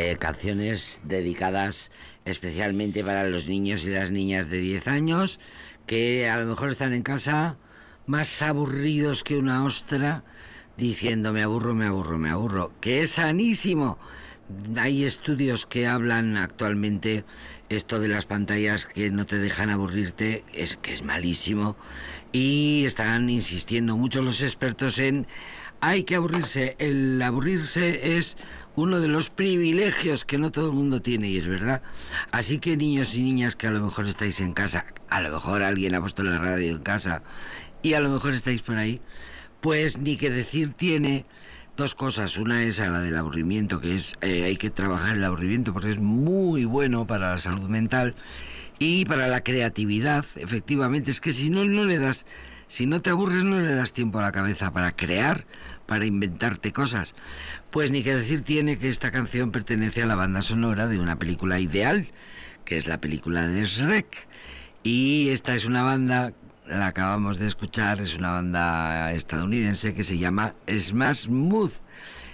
canciones dedicadas especialmente para los niños y las niñas de 10 años que a lo mejor están en casa más aburridos que una ostra, diciendo me aburro, me aburro, me aburro, que es sanísimo. Hay estudios que hablan actualmente esto de las pantallas que no te dejan aburrirte, es que es malísimo, y están insistiendo mucho los expertos en hay que aburrirse. El aburrirse es uno de los privilegios que no todo el mundo tiene, y es verdad. Así que niños y niñas que a lo mejor estáis en casa, a lo mejor alguien ha puesto la radio en casa y a lo mejor estáis por ahí, pues ni que decir tiene dos cosas. Una es a la del aburrimiento, que es hay que trabajar el aburrimiento porque es muy bueno para la salud mental y para la creatividad. Efectivamente, es que si no, no le das, si no te aburres, no le das tiempo a la cabeza para crear, para inventarte cosas. Pues ni que decir tiene que esta canción pertenece a la banda sonora de una película ideal, que es la película de Shrek. Y esta es una banda, la acabamos de escuchar, es una banda estadounidense que se llama Smash Mouth.